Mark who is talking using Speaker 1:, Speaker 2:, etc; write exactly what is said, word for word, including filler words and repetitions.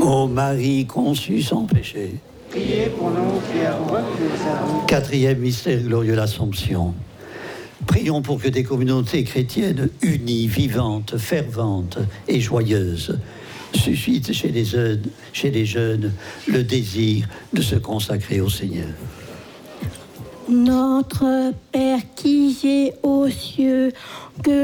Speaker 1: Ô Marie conçue sans péché.
Speaker 2: Priez pour nous qui avons reçu.
Speaker 1: Quatrième mystère glorieux, l'Assomption. Prions pour que des communautés chrétiennes unies, vivantes, ferventes et joyeuses suscitent chez les jeunes, chez les jeunes le désir de se consacrer au Seigneur.
Speaker 3: Notre Père qui es aux cieux, que